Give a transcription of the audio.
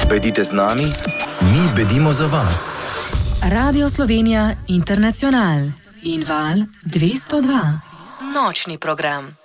Bedite z nami, mi bedimo za vas. Radio Slovenija Internacional in Val 202. Nočni program.